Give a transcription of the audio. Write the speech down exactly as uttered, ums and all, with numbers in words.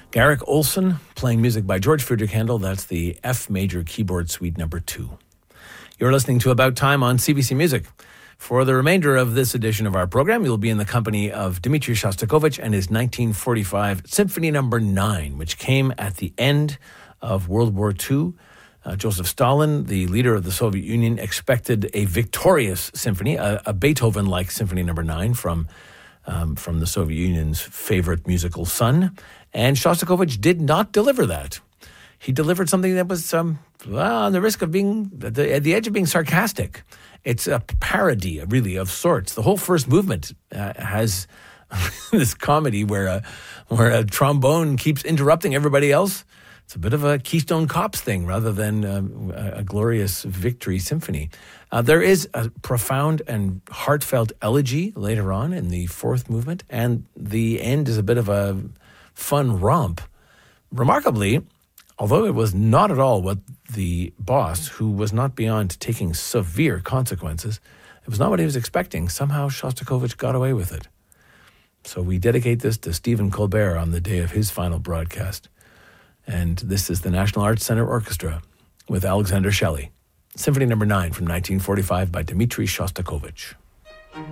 Garrick Olson playing music by George Friedrich Handel. That's the F major keyboard suite number two. You're listening to About Time on C B C Music. For the remainder of this edition of our program, you'll be in the company of Dmitri Shostakovich and his nineteen forty-five Symphony number nine, which came at the end of World War Two. Uh, Joseph Stalin, the leader of the Soviet Union, expected a victorious symphony, a, a Beethoven-like Symphony number nine from, um, from the Soviet Union's favorite musical son. And Shostakovich did not deliver that. He delivered something that was um, well, on the risk of being, at the, at the edge of being sarcastic. It's a parody, really, of sorts. The whole first movement uh, has this comedy where a, where a trombone keeps interrupting everybody else. It's a bit of a Keystone Cops thing rather than um, a, a glorious victory symphony. Uh, there is a profound and heartfelt elegy later on in the fourth movement, and the end is a bit of a fun romp. Remarkably, although it was not at all what the boss, who was not beyond taking severe consequences, it was not what he was expecting. Somehow Shostakovich got away with it. So we dedicate this to Stephen Colbert on the day of his final broadcast. And this is the National Arts Center Orchestra with Alexander Shelley. Symphony number nine from nineteen forty-five by Dmitri Shostakovich.